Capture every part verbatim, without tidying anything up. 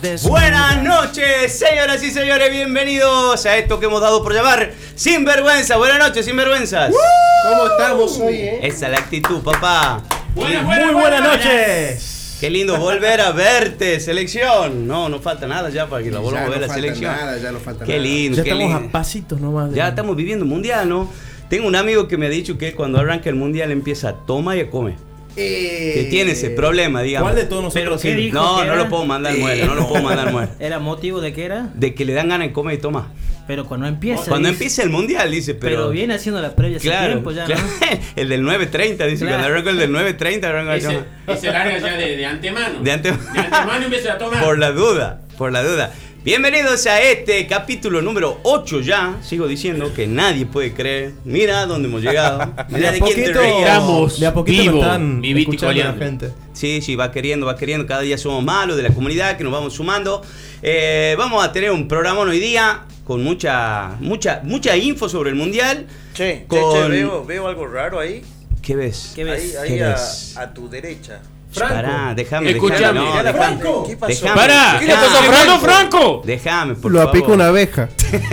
Buenas noches, señoras y señores, bienvenidos a esto que hemos dado por llamar Sinvergüenza. Buenas noches, Sinvergüenzas. ¡Woo! ¿Cómo estamos hoy, eh? Esa es la actitud, papá. Buenas, buenas, Muy buenas, buenas noches. Qué lindo volver a verte, selección. No, no falta nada ya para que la volvamos a ver no la falta selección. Nada, ya no falta Qué nada. lindo, Ya qué estamos lindo. a pasitos nomás. De... Ya estamos viviendo un mundial, ¿no? Tengo un amigo que me ha dicho que cuando arranca el mundial empieza a tomar y a comer. Eh... Que tiene ese problema, digamos. ¿Cuál de todos nosotros? ¿Pero qué sí? dijo? No, que no era? lo puedo mandar muere, no lo puedo mandar muere. ¿Era motivo de qué era? De que le dan ganas de comer y tomar. Pero cuando empieza. Cuando dice, empieza el mundial, dice, pero. Pero viene haciendo la previa hace Claro, tiempo ya, claro. ¿no? El del nueve treinta, dice, Claro. cuando arranca el del nueve treinta, arranca Ese, ese larga ya de, de antemano. De ante- De antemano empieza a tomar. Por la duda, por la duda. Bienvenidos a este capítulo número ocho ya. Sigo diciendo que nadie puede creer. Mira dónde hemos llegado. Mira de quién te reías. Estamos de a poquito vivo, lo están vivito y escuchando la coleando. gente. Sí, sí, va queriendo, va queriendo. Cada día somos más los de la comunidad que nos vamos sumando. Eh, vamos a tener un programa hoy día con mucha, mucha, mucha info sobre el mundial. Che, Con- che, che, veo, veo algo raro ahí. ¿Qué ves? ¿Qué ves? Ahí, ¿Qué ahí a, ves? a tu derecha. Pará, déjame, Escuchame, déjame, no, mirá la déjame, Franco. ¿Qué pasó? déjame, ¡Para! ¿Qué le déjame, pasó a Franco? Franco? Déjame, por Lo favor. apica una abeja.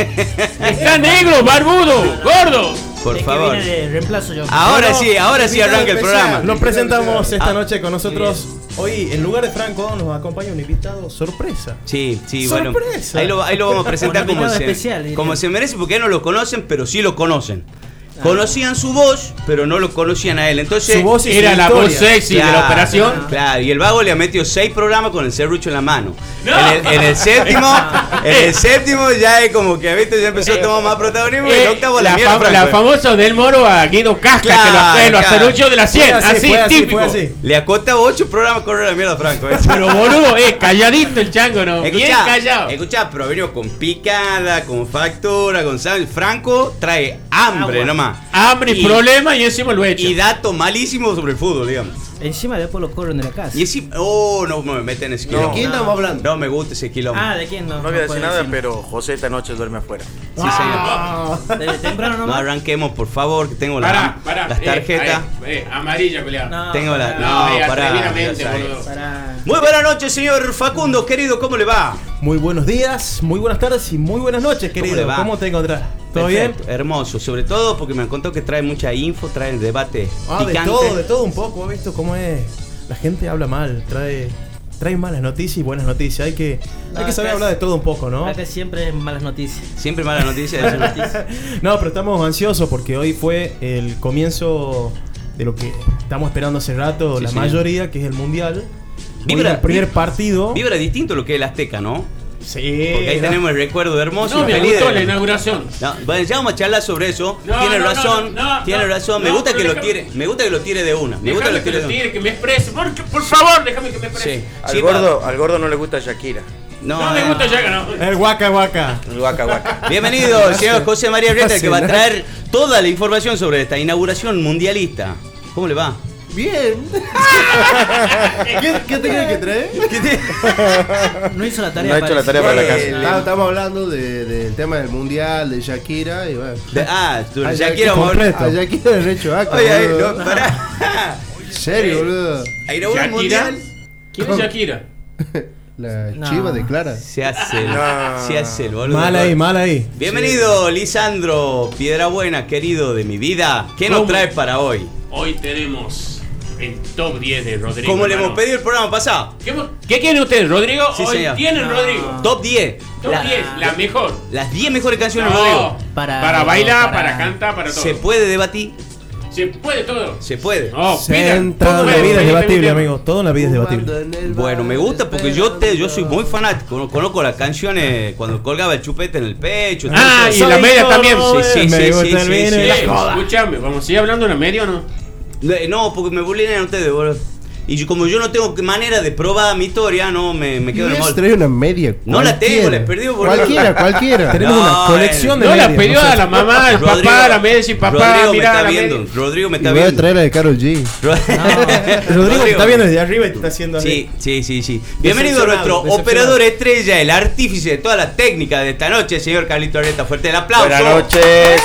Está negro, barbudo, gordo. Por Es que favor. viene de reemplazo yo. Ahora No, sí, ahora sí invitado arranca el especial. programa. Nos presentamos esta Ah, noche con nosotros. Hoy, en lugar de Franco, nos acompaña un invitado sorpresa. Sí, sí, bueno. ¡Sorpresa! Ahí lo, ahí lo vamos a presentar Un como invitado se, especial, diría. como se merece, porque no lo conocen, pero sí lo conocen. Conocían su voz, pero no lo conocían a él. Entonces, Su voz y Era su la historia. voz sexy de la Claro, operación. Claro, y el vago le ha metido seis programas con el serrucho en la mano. No. En, el, en el séptimo, en el séptimo ya es como que ¿viste? Ya empezó a tomar más protagonismo y el Eh, octavo la, la, mierda. fam- Franco. la famosa del Moro a Guido Casca, Claro, que lo, que lo claro. aceruchó de la Fue cien. así, Así, fue así, típico. fue así. Le ha costado ocho programas correr la mierda a Franco. ¿eh? Pero boludo, eh, calladito el chango, ¿no? Bien Escuchá, callado. escuchá, pero ha venido con picada, con factura, con sal. Franco trae hambre Agua. nomás. Hambre y Y- problema y encima lo he hecho. Y datos malísimos sobre el fútbol, digamos. Encima después lo corren de la casa. Y encima, oh, no me meten en ese ¿De quilombo. quién estamos hablando? No me gusta ese quilombo. Ah, ¿de quién no? No voy a decir puede nada, decir. pero José esta noche duerme afuera. Sí, señor. Desde temprano No nomás. arranquemos, por favor, que tengo la- Pará, pará. las eh, tarjetas. ahí, eh, amarilla, peleado. No, Tengo la- pará. no, eh, pará, atrevidamente, ya sé. boludo. Pará. Muy buenas noches, señor Facundo, querido, ¿cómo le va? Muy buenos días, muy buenas tardes y muy buenas noches, ¿Cómo querido. le va? ¿Cómo te encontrás? ¿Todo Perfecto, bien? hermoso, sobre todo porque me contó que trae mucha info, trae el debate Ah, de picante. todo, de todo un poco. ¿Has visto cómo es? La gente habla mal, trae, trae malas noticias y buenas noticias. Hay que, hay No, que saber acá hablar de todo un poco, ¿no? Acá siempre es malas noticias. Siempre malas noticias. Malas noticias. No, pero estamos ansiosos porque hoy fue el comienzo de lo que estamos esperando hace rato, Sí, la señor. mayoría, que es el Mundial. Vibra- Hoy el primer vi- partido. Vibra distinto lo que es el Azteca, ¿no? Sí. Porque ahí ¿no? tenemos el recuerdo hermoso No y me feliz gustó de- la inauguración. No, bueno, ya vamos a charlar sobre eso. No, tiene no, razón, no, no, tiene no, razón. Me no, gusta pero que lo déjame- tire, me gusta que lo tire de una. Me gusta que Déjame lo que tire lo de una. tire, que me exprese. Por, por favor, déjame que me exprese. Sí. Al, Sí, gordo, al gordo no le gusta Shakira. No, No me no. gusta ya, no. El guaca guaca. El guaca guaca. Bienvenido, el señor José María Rieta, que va a Hace traer toda la información sobre esta inauguración mundialista. ¿Cómo le va? Bien. ¿Qué, qué te crees que trae? No hizo la tarea. No ha hecho la tarea para la casa. Eh, está- Estamos hablando de- del tema del mundial, de Shakira y bueno. De- ah, tú, A ya quiero Shakira- completo. A Shakira le recho acá. Oye, ahí, boludo. no, pará. En serio, boludo. A inaugurar el Shakira. mundial. ¿Quién es Shakira? La No. chiva de Clara. Se hace el, No. se hace el boludo. Mal ahí, mal ahí. Bienvenido, Lisandro Piedrabuena, querido de mi vida. ¿Qué nos ¿Cómo? trae para hoy? Hoy tenemos el top diez de Rodrigo. Como le hermano. hemos pedido el programa pasado. ¿Qué, ¿Qué quieren ustedes, Rodrigo? Sí, Hoy señor. tienen No. Rodrigo. Top diez. Top La- diez, la mejor. Las diez mejores canciones No, de Rodrigo. Para- para bailar, para- para cantar, para todo. ¿Se puede debatir? Se puede todo. Se puede. No, Senta, todo la puede, vida es ahí debatible, tengo un amigo. Todo en la vida es debatible. Bueno, me gusta porque yo te, yo soy muy fanático. Conozco las canciones cuando colgaba el chupete en el pecho. todo Ah, eso. y la media también. Sí, sí, Me sí, gusta sí, el sí, vino sí, y la sí. joda. Escuchame, ¿vamos a seguir hablando de la media o no? Eh, No, porque me bulinean ustedes, boludo. Y yo- como yo no tengo manera de probar mi historia, no me, me quedo en el Y molde. trae una media. No la tengo, cualquiera. la he perdido, boludo. Cualquiera, cualquiera. Tenemos No, una colección de No la medias, pidió no sé. a la mamá, al Rodrigo- papá, la media y papá, Rodrigo me mirá está la viendo. media. Rodrigo me Y está voy a viendo. traer la de Karol G. Rodrigo te está viendo desde arriba y te está haciendo así. Sí, sí, sí, sí. Bienvenido a nuestro decepcionado. operador estrella, el artífice de toda la técnica de esta noche, señor Carlito Areta. Fuerte el aplauso. Buenas noches.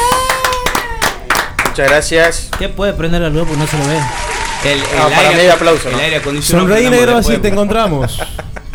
Muchas gracias. ¿Qué puede prender la luz porque no se lo ve? El, el Ah, para aire, mí hay aplauso, el ¿no? aire acondicionado. Sonreí ponemos negro, así después. te encontramos.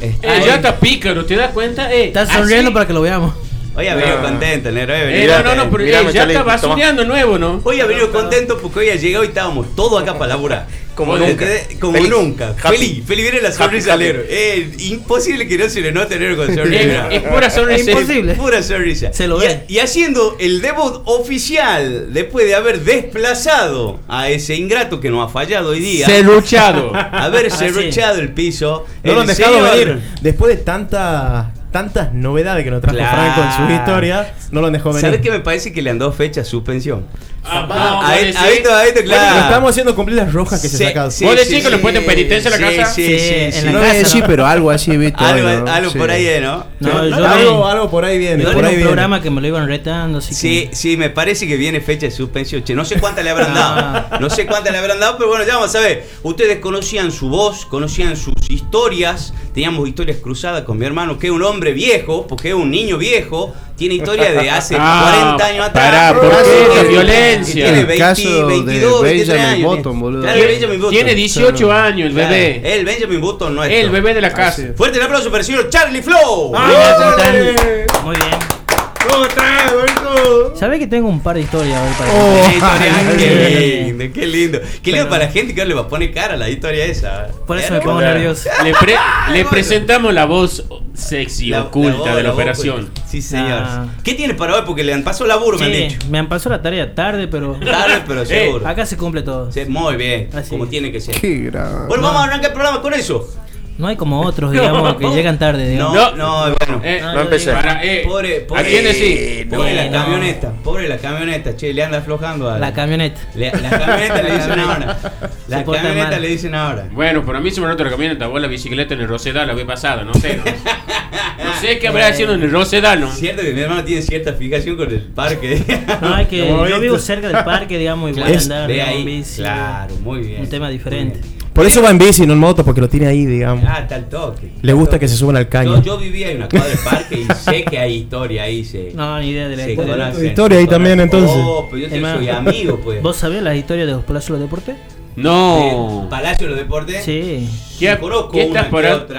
Eh, ya está pícaro, ¿te das cuenta? Eh, Estás sonriendo así- para que lo veamos. Hoy ha venido No. contento, el negro. Hoy ha Eh, venido no, no, no, pero Mirá, eh, me ya sale- está toma. basureando nuevo, ¿no? Hoy ha venido contento porque hoy ha llegado y estábamos todos acá para laburar. Como Porque nunca. te- Como Feliz. nunca. Happy. Feliz. Feliz viene la sonrisa Happy, al happy. negro. Eh, imposible que no se le note el negro con sonrisa. Es, es pura sonrisa. Imposible. Pura sonrisa. Se lo y, ve. y haciendo el debut oficial después de haber desplazado a ese ingrato que nos ha fallado hoy día. Serruchado. Haber Ah, sí. serruchado el piso. No lo han el dejado señor- venir. Después de tantas tantas novedades que nos trajo Claro. Franco en sus historias, no lo han dejado venir. ¿Sabes qué me parece que le han dado fecha a suspensión? Ah, Ah, vos ahí- decís- ahí está, ahí está, Bueno, claro. lo estamos haciendo cumplir las rojas que se Sí, sacan. sí, ¿Vos sí, decís que sí, le pueden penitencia a la sí, casa? Sí, Sí, sí, en sí. la No casa, voy a decir, ¿no? pero algo así, ¿viste? Algo, Hoy, ¿no? algo Sí. por ahí, es, ¿no? No, yo algo, vi- algo por ahí viene, Yo por vi ahí un viene. programa que me lo iban retando, así Sí, que... sí, me parece que viene fecha de suspensión. Che, no sé cuántas le habrán dado. No sé cuántas le habrán dado, pero bueno, ya vamos a ver. Ustedes conocían su voz, conocían sus historias. Teníamos historias cruzadas con mi hermano, que es un hombre viejo, porque es un niño viejo. Tiene historia de hace Ah, cuarenta años atrás. pará, ¿por qué? Que- La que violencia. Tiene El veinte, caso de veintidós, veintitrés Benjamin años. Button, boludo. Claro, Benjamin Button. Tiene dieciocho años el Claro, bebé. El Benjamin Button no es. El bebé de la casa. sí. Fuerte el aplauso para el señor Charlie Flow. Ah, ¿cómo están? Muy bien. ¿Cómo estás, bonito? ¿Sabés que tengo un par de historias hoy para Oh. contar? Qué historia, qué Bien. lindo, qué lindo. Qué lindo Pero- para la gente que ahora le va a poner cara a la historia esa. Por eso me Era- pongo Claro. nervioso. Le, pre- le bueno. presentamos la voz sexy, La- oculta la voz- de la, la voz operación. oculta. Sí, señor. Ah. ¿Qué tiene para hoy? Porque le han pasado laburo, me han Sí, dicho. me han pasado la tarea tarde, pero Tarde, pero seguro. acá se cumple todo. Sí, muy bien, Así. como tiene que ser. Qué gran. Bueno, vamos a arrancar el programa con eso. No hay como otros, digamos, que llegan tarde, digamos. No, no, bueno. Eh, No, No empecé. para, eh, Pobre, pobre, ¿A quién decís? Pobre la Sí, no. camioneta, pobre la camioneta, che, le anda aflojando a La camioneta. Le- la camioneta le dicen ahora. La Se porta camioneta mal. le dicen ahora. Bueno, por a mí se me nota la camioneta, vos la bicicleta en el Rosedal la vez pasada, no sé. No, no sé qué habrá haciendo en el Rosedal, ¿no? Cierto que mi hermano tiene cierta fijación con el parque. No, hay que. Como Yo viste. vivo cerca del parque, digamos, y voy a Es- andar Ve digamos, en ahí. bici. Claro, muy bien. Un tema diferente. Muy bien. Por eso va en bici, no en moto, porque lo tiene ahí, digamos. Ah, está el toque. Le gusta que se suban al caño. Yo, yo vivía en una cuadra de parque y sé que hay historia ahí. Se, No, ni idea de la se historia. conocen, Historia se ahí también, conocen. entonces. Oh, pero yo te Hermano, soy amigo, pues. ¿Vos sabés las historias de los Palacios de los Deportes? No. Del Palacio de los Deportes. Sí. Yo ¿Qué, conozco qué estás una por que ahí? otra.